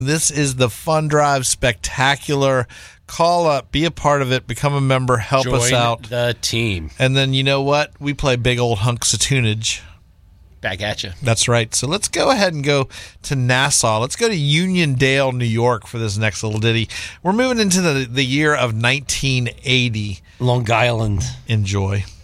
This is the Fun Drive Spectacular. Call up, be a part of it, become a member, help us out. Join the team. And then you know what? We play big old hunks of tunage. Back at you. That's right. So let's go ahead and go to Nassau. Let's go to Uniondale, New York for this next little ditty. We're moving into the year of 1980. Long Island. Enjoy.